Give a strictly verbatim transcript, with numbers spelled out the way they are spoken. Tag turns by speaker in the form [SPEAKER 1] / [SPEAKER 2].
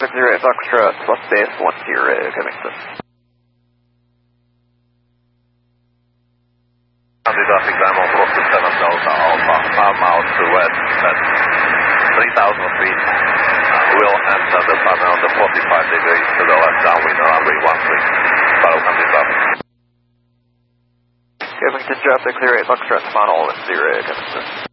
[SPEAKER 1] zero eight Foxtrot, plus base one zero, Covington.
[SPEAKER 2] Anti-traffic diamond four seven Delta Alpha, five miles to west at three thousand feet. Uh, we'll enter the tunnel the forty-five degrees to the left downwind runway one three. Welcome to traffic.
[SPEAKER 1] Covington, traffic zero eight Foxtrot, final zero, Covington.